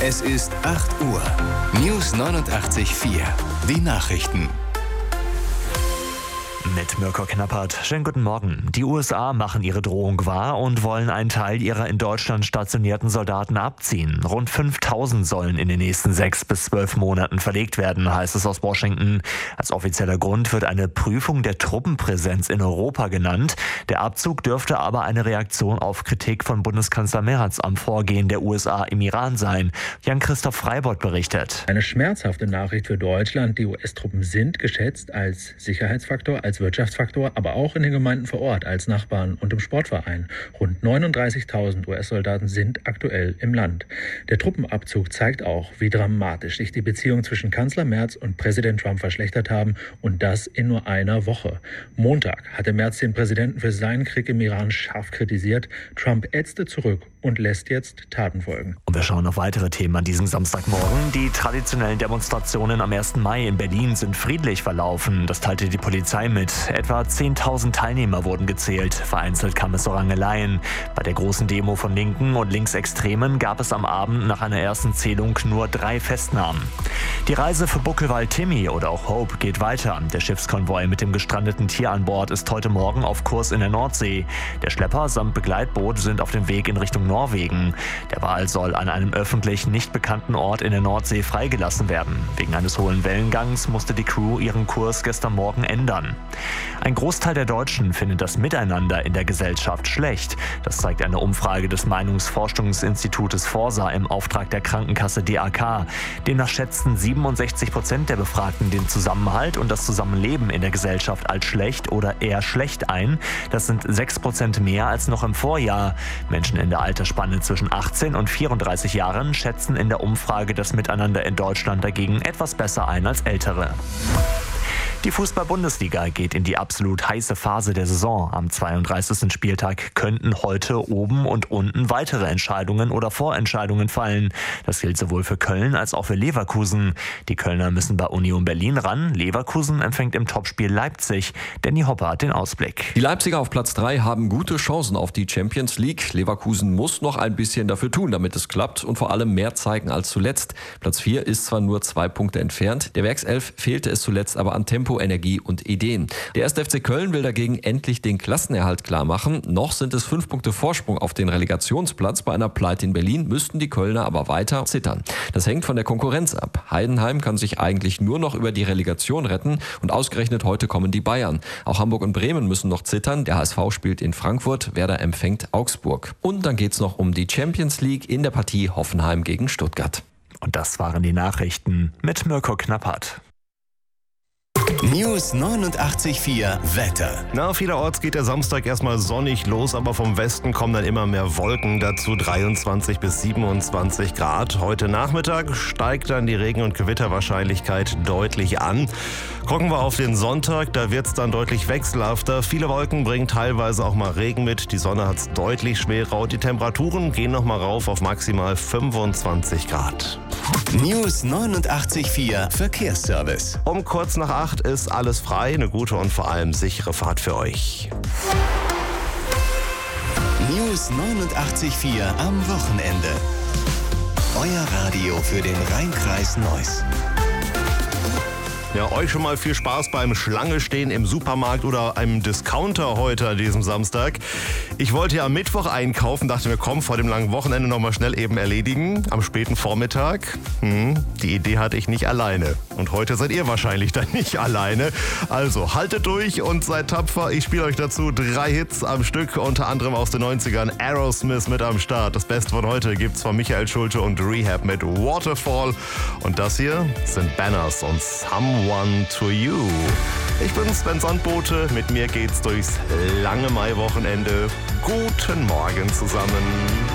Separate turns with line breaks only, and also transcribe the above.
Es ist 8 Uhr. News 89.4. Die Nachrichten.
Mit Mirko Knappert. Schönen guten Morgen. Die USA machen ihre Drohung wahr und wollen einen Teil ihrer in Deutschland stationierten Soldaten abziehen. Rund 5.000 sollen in den nächsten 6 bis 12 Monaten verlegt werden, heißt es aus Washington. Als offizieller Grund wird eine Prüfung der Truppenpräsenz in Europa genannt. Der Abzug dürfte aber eine Reaktion auf Kritik von Bundeskanzler Merz am Vorgehen der USA im Iran sein. Jan-Christoph Freibott berichtet.
Eine schmerzhafte Nachricht für Deutschland. Die US-Truppen sind geschätzt als Sicherheitsfaktor, als Wirtschaftsfaktor, aber auch in den Gemeinden vor Ort, als Nachbarn und im Sportverein. Rund 39.000 US-Soldaten sind aktuell im Land. Der Truppenabzug zeigt auch, wie dramatisch sich die Beziehungen zwischen Kanzler Merz und Präsident Trump verschlechtert haben, und das in nur einer Woche. Montag hatte Merz den Präsidenten für seinen Krieg im Iran scharf kritisiert. Trump ätzte zurück und lässt jetzt Taten folgen.
Und wir schauen auf weitere Themen an diesem Samstagmorgen. Die traditionellen Demonstrationen am 1. Mai in Berlin sind friedlich verlaufen. Das teilte die Polizei mit. Etwa 10.000 Teilnehmer wurden gezählt. Vereinzelt kam es zu Rangeleien. Bei der großen Demo von Linken und Linksextremen gab es am Abend nach einer ersten Zählung nur 3 Festnahmen. Die Reise für Buckelwal Timmy oder auch Hope geht weiter. Der Schiffskonvoi mit dem gestrandeten Tier an Bord ist heute Morgen auf Kurs in der Nordsee. Der Schlepper samt Begleitboot sind auf dem Weg in Richtung Norwegen. Der Wal soll an einem öffentlich nicht bekannten Ort in der Nordsee freigelassen werden. Wegen eines hohen Wellengangs musste die Crew ihren Kurs gestern Morgen ändern. Ein Großteil der Deutschen findet das Miteinander in der Gesellschaft schlecht. Das zeigt eine Umfrage des Meinungsforschungsinstitutes Forsa im Auftrag der Krankenkasse DAK. Demnach schätzten 67% der Befragten den Zusammenhalt und das Zusammenleben in der Gesellschaft als schlecht oder eher schlecht ein. Das sind 6% mehr als noch im Vorjahr. Menschen in der Altersspanne zwischen 18 und 34 Jahren schätzen in der Umfrage das Miteinander in Deutschland dagegen etwas besser ein als Ältere. Die Fußball-Bundesliga geht in die absolut heiße Phase der Saison. Am 32. Spieltag könnten heute oben und unten weitere Entscheidungen oder Vorentscheidungen fallen. Das gilt sowohl für Köln als auch für Leverkusen. Die Kölner müssen bei Union Berlin ran. Leverkusen empfängt im Topspiel Leipzig. Danny Hopper hat den Ausblick.
Die Leipziger auf Platz 3 haben gute Chancen auf die Champions League. Leverkusen muss noch ein bisschen dafür tun, damit es klappt, und vor allem mehr zeigen als zuletzt. Platz 4 ist zwar nur 2 Punkte entfernt. Der Werkself fehlte es zuletzt aber an Tempo, Energie und Ideen. Der 1. FC Köln will dagegen endlich den Klassenerhalt klarmachen. Noch sind es 5 Punkte Vorsprung auf den Relegationsplatz. Bei einer Pleite in Berlin müssten die Kölner aber weiter zittern. Das hängt von der Konkurrenz ab. Heidenheim kann sich eigentlich nur noch über die Relegation retten, und ausgerechnet heute kommen die Bayern. Auch Hamburg und Bremen müssen noch zittern. Der HSV spielt in Frankfurt, Werder empfängt Augsburg. Und dann geht es noch um die Champions League in der Partie Hoffenheim gegen Stuttgart.
Und das waren die Nachrichten mit Mirko Knappert.
News 89.4 Wetter.
Vielerorts geht der Samstag erstmal sonnig los, aber vom Westen kommen dann immer mehr Wolken dazu, 23 bis 27 Grad. Heute Nachmittag steigt dann die Regen- und Gewitterwahrscheinlichkeit deutlich an. Gucken wir auf den Sonntag, da wird es dann deutlich wechselhafter. Viele Wolken bringen teilweise auch mal Regen mit. Die Sonne hat es deutlich schwerer. Die Temperaturen gehen nochmal rauf auf maximal 25 Grad.
News 89.4 Verkehrsservice.
Um kurz nach 8 ist alles frei. Eine gute und vor allem sichere Fahrt für euch.
News 89.4 am Wochenende. Euer Radio für den Rhein-Kreis Neuss.
Ja, euch schon mal viel Spaß beim Schlange stehen im Supermarkt oder einem Discounter heute an diesem Samstag. Ich wollte ja am Mittwoch einkaufen, dachte mir, komm, vor dem langen Wochenende noch mal schnell eben erledigen. Am späten Vormittag. Die Idee hatte ich nicht alleine. Und heute seid ihr wahrscheinlich dann nicht alleine. Also haltet durch und seid tapfer. Ich spiele euch dazu 3 Hits am Stück, unter anderem aus den 90ern. Aerosmith mit am Start. Das Beste von heute gibt's von Michael Schulte und Rehab mit Waterfall. Und das hier sind Banners und Someone to You. Ich bin Sven Sandbote. Mit mir geht's durchs lange Maiwochenende. Guten Morgen zusammen.